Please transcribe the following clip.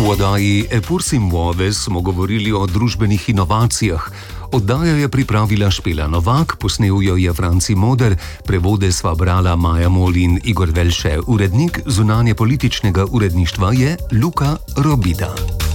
V oddaji Epursim Vode smo govorili o družbenih inovacijah. Oddajo je pripravila Špela Novak, posnel jo je Franci Moder, prevode sva brala Maja Mol in Igor Velše. Urednik zunanje političnega uredništva je Luka Robida.